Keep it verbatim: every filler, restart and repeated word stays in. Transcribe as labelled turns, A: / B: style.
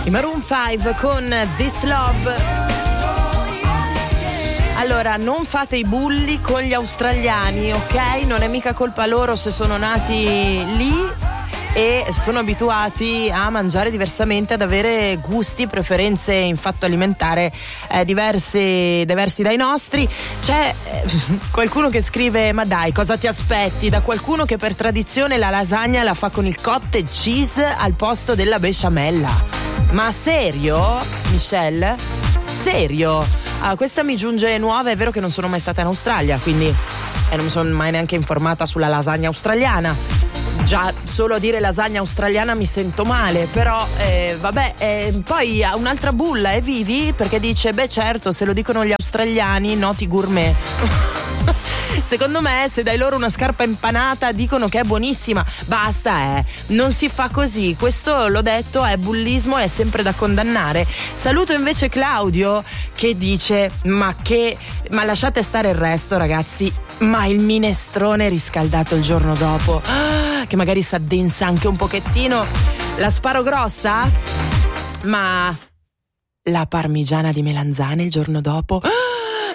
A: I Maroon cinque con This Love. Allora, non fate i bulli con gli australiani, ok? Non è mica colpa loro se sono nati lì e sono abituati a mangiare diversamente, ad avere gusti, preferenze in fatto alimentare eh, diversi, diversi dai nostri. C'è eh, qualcuno che scrive: ma dai, cosa ti aspetti da qualcuno che per tradizione la lasagna la fa con il cottage cheese al posto della besciamella? Ma serio, Michelle? Serio? Ah, questa mi giunge nuova. È vero che non sono mai stata in Australia, quindi eh, non mi sono mai neanche informata sulla lasagna australiana. Già solo a dire lasagna australiana mi sento male, però eh, vabbè. Eh, poi ha un'altra bulla, e Vivi, perché dice: beh certo, se lo dicono gli australiani, noti gourmet. Secondo me, se dai loro una scarpa impanata dicono che è buonissima. Basta, eh, non si fa così. Questo, l'ho detto, è bullismo, è sempre da condannare. Saluto invece Claudio che dice: ma che ma lasciate stare il resto, ragazzi, ma il minestrone riscaldato il giorno dopo, ah, che magari si addensa anche un pochettino, la sparo grossa, ma la parmigiana di melanzane il giorno dopo, ah,